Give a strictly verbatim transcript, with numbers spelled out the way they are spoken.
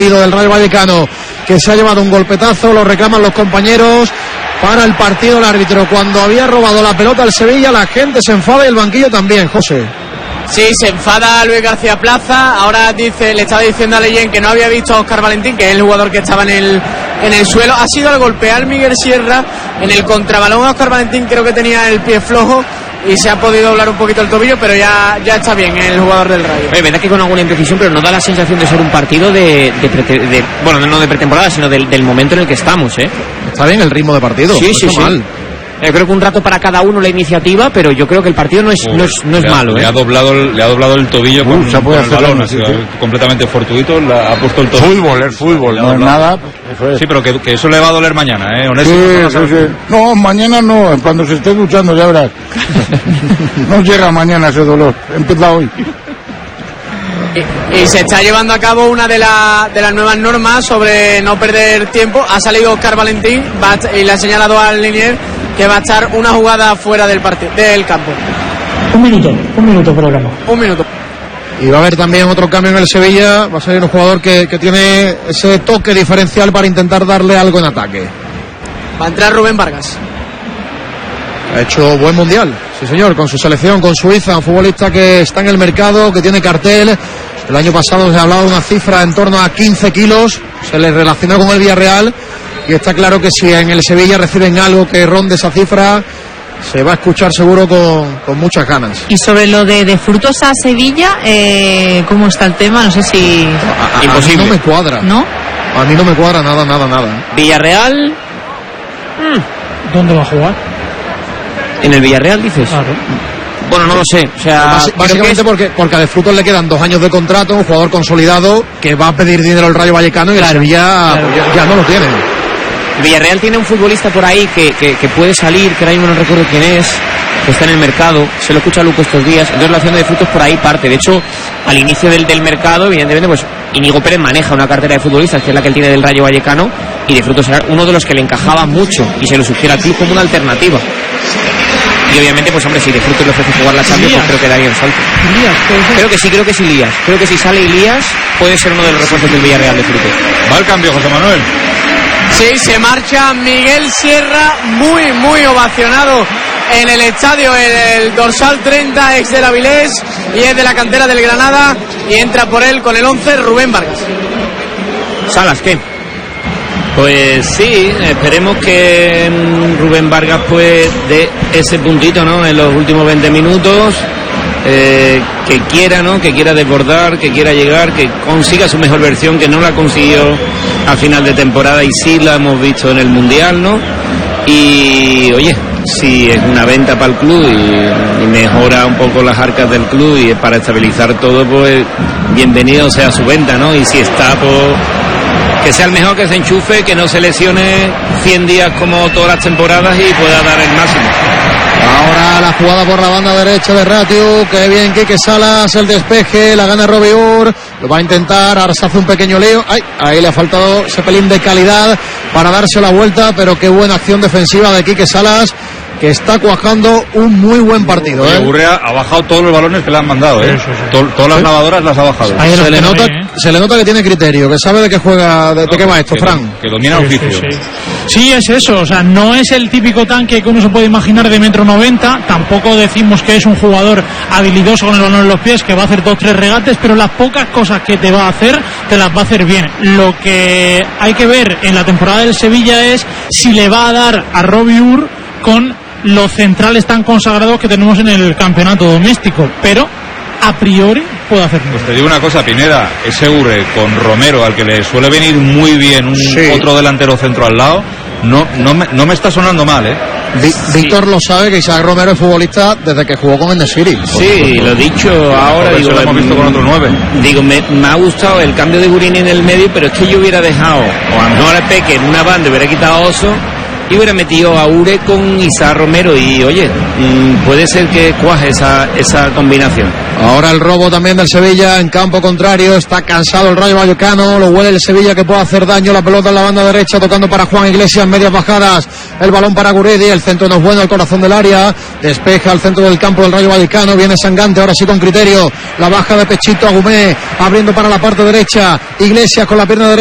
del Rayo Vallecano, que se ha llevado un golpetazo, lo reclaman los compañeros. Para el partido el árbitro, cuando había robado la pelota al Sevilla, la gente se enfada y el banquillo también, José. Sí, se enfada Luis García Plaza. Ahora dice, le estaba diciendo a Leyen que no había visto a Óscar Valentín, que es el jugador que estaba en el, en el suelo. Ha sido al golpear Miguel Sierra en el contrabalón a Óscar Valentín, creo que tenía el pie flojo y se ha podido doblar un poquito el tobillo, pero ya, ya está bien el jugador del Rayo. Es verdad que con alguna imprecisión, pero no da la sensación de ser un partido de, de, prete, de bueno, no de pretemporada, sino del, del momento en el que estamos, ¿eh? Está bien el ritmo de partido. Sí, no sí, sí. Mal. Yo creo que un rato para cada uno la iniciativa, pero yo creo que el partido no es, oh, no es, no es le malo, ha, ¿eh? Le ha doblado, le ha doblado el tobillo con, uh, se puede con el balón, sí, ha sido sí. completamente fortuito, la, ha puesto el tobillo. Fútbol, es fútbol, no es nada. Eso es. Sí, pero que, que eso le va a doler mañana, ¿eh? Sí, sí, sí. No, mañana no, cuando se esté duchando ya verás. No llega mañana ese dolor, empieza hoy. Y, y se está llevando a cabo una de, la, de las nuevas normas sobre no perder tiempo. Ha salido Óscar Valentín va a, y le ha señalado al Linier que va a estar una jugada fuera del partido, del campo. Un minuto, un minuto programa. Un minuto. Y va a haber también otro cambio en el Sevilla. Va a salir un jugador que, que tiene ese toque diferencial para intentar darle algo en ataque. Va a entrar Rubén Vargas. Ha hecho buen mundial, sí señor, con su selección, con Suiza, un futbolista que está en el mercado, que tiene cartel. El año pasado se ha hablado de una cifra en torno a quince kilos, se le relacionó con el Villarreal y está claro que si en el Sevilla reciben algo que ronde esa cifra, se va a escuchar seguro con, con muchas ganas. Y sobre lo de, de Frutos a Sevilla, eh, ¿cómo está el tema? No sé si... A, a, Imposible. A mí no me cuadra. ¿No? A mí no me cuadra nada, nada, nada. Villarreal... Hmm. ¿Dónde va a jugar? ¿En el Villarreal, dices? Claro. Bueno, no lo sé. O sea, Bás, básicamente es... porque, porque a De Frutos le quedan dos años de contrato, un jugador consolidado que va a pedir dinero al Rayo Vallecano y claro, el Sevilla claro. pues ya, ya no lo tiene. Villarreal tiene un futbolista por ahí que, que, que puede salir, que ahora mismo no recuerdo quién es, que está en el mercado, se lo escucha a Luco estos días, entonces la acción de Frutos por ahí parte. De hecho, al inicio del, del mercado, evidentemente, pues Íñigo Pérez maneja una cartera de futbolistas, que es la que él tiene del Rayo Vallecano, y De Frutos era uno de los que le encajaba mucho y se lo sugiere al club como una alternativa. Y obviamente, pues hombre, si De Frutos le ofrece jugar la Champions, pues creo que daría un salto. Ilías, creo que sí, creo que sí Ilías. Creo que si sale Ilías, puede ser uno de los refuerzos del Villarreal De Frutos. Va el cambio, José Manuel. Sí, se marcha Miguel Sierra, muy, muy ovacionado en el estadio, en el dorsal treinta, ex del Avilés, y es de la cantera del Granada, y entra por él con el once Rubén Vargas. Salas, ¿qué? Pues sí, esperemos que Rubén Vargas pues dé ese puntito, ¿no? En los últimos veinte minutos, eh, que quiera, ¿no? Que quiera desbordar, que quiera llegar, que consiga su mejor versión, que no la consiguió a final de temporada y sí la hemos visto en el Mundial, ¿no? Y oye, si es una venta para el club y, y mejora un poco las arcas del club y para estabilizar todo, pues bienvenido sea su venta, ¿no? Y si está, pues que sea el mejor, que se enchufe, que no se lesione cien días como todas las temporadas y pueda dar el máximo. Ahora la jugada por la banda derecha de Ratiu, que bien Quique Salas, el despeje, la gana Robiur, lo va a intentar, ahora se hace un pequeño lío, ay, ahí le ha faltado ese pelín de calidad para darse la vuelta, pero qué buena acción defensiva de Quique Salas, que está cuajando un muy buen partido. Oye, ¿eh? Urrea ha bajado todos los balones que le han mandado, ¿eh? Sí, sí, sí. Tol, todas las ¿Sí? lavadoras las ha bajado. Se, los le nota, ahí, ¿eh? se le nota que tiene criterio, que sabe de qué juega, de, no, de qué va esto, que, Fran. Que domina sí, oficio. Sí, sí. sí, es eso, o sea, no es el típico tanque que uno se puede imaginar de metro noventa, tampoco decimos que es un jugador habilidoso con el balón en los pies, que va a hacer dos, tres regates, pero las pocas cosas que te va a hacer, te las va a hacer bien. Lo que hay que ver en la temporada del Sevilla es si le va a dar a Robiur con los centrales tan consagrados que tenemos en el campeonato doméstico, pero a priori puede hacer mucho. Pues te digo una cosa, Pineda, ese Urre con Romero, al que le suele venir muy bien un sí. otro delantero centro al lado, no, no, me, no me está sonando mal, ¿eh? Vi, Víctor lo sabe, que Isaac Romero es futbolista desde que jugó con el City. Sí, lo he dicho ahora. Digo, lo hemos visto con otro nueve. Digo, me, me ha gustado el cambio de Gurini en el medio, pero es que yo hubiera dejado, o a lo mejor a Peque en una banda, hubiera quitado a Oso y hubiera metido a Ure con Isa Romero y oye, mmm, puede ser que cuaje esa, esa combinación. Ahora el robo también del Sevilla en campo contrario, está cansado el Rayo Vallecano, lo huele el Sevilla que puede hacer daño, la pelota en la banda derecha tocando para Juan Iglesias, medias bajadas, el balón para Guridi, el centro no es bueno, el corazón del área, despeja al centro del campo del Rayo Vallecano, viene Sangante, ahora sí con criterio, la baja de pechito a Gumé, abriendo para la parte derecha, Iglesias con la pierna derecha.